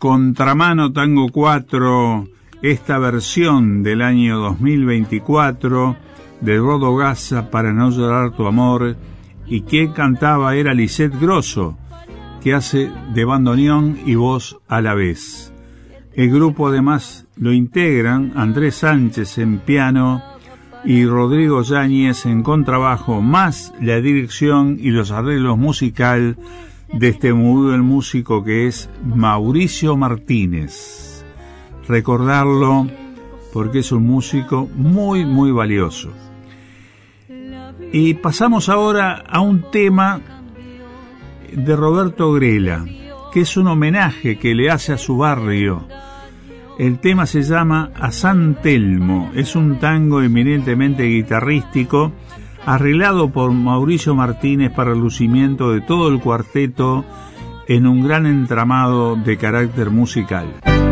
Contramano Tango 4, esta versión del año 2024 de Rodo Gazza, Para no llorar tu amor, y quien cantaba era Lisette Grosso, que hace de bandoneón y voz a la vez. El grupo además lo integran Andrés Sánchez en piano y Rodrigo Yáñez en contrabajo, más la dirección y los arreglos musical de este muy buen músico que es Mauricio Martínez. Recordarlo porque es un músico muy muy valioso. Y pasamos ahora a un tema de Roberto Grela, que es un homenaje que le hace a su barrio. El tema se llama A San Telmo, es un tango eminentemente guitarrístico, arreglado por Mauricio Martínez para el lucimiento de todo el cuarteto en un gran entramado de carácter musical.